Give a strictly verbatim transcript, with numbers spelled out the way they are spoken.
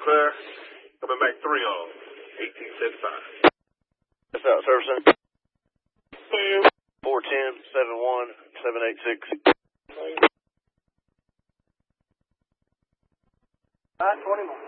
sir. Coming back three on. eighteen seventy-five. That's out, servicing. four ten, seven one, seven eight six. Nine twenty-one.